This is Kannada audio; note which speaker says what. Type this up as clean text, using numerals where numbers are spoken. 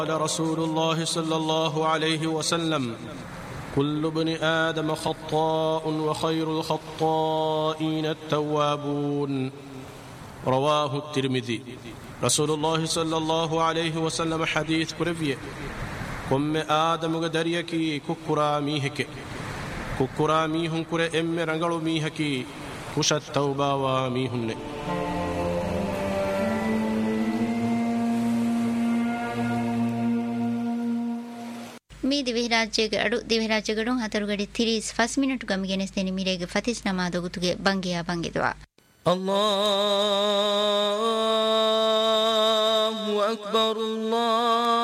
Speaker 1: قال رسول الله صلى الله عليه وسلم كل ابن آدم خطاء وخير الخطائين التوابون رواه الترمذي. رسول الله صلى الله عليه وسلم حديث كرفيه كم آدم دريكي ككرا ميهك ككرا ميهن كره ام رنگلو ميهكي كش التوبة وميهن.
Speaker 2: ಮೀ ದಿವಿರಾಜ್ಯಗಳು ಹತರುಗಡಿ 35 ಮಿನಿಟ್ ಗಮಿಗೆನೆಸ್ತೇನೆ ಮೀರೆಗೆ ಫತಿಸ್ ನಮಾದಗುತುಗೆ ಬಂಗಿಯ ಬಂಗಿದ್ವಾ
Speaker 3: ಅಲ್ಲಾಹು ಅಕ್ಬರ್ ಅಲ್ಲಾಹು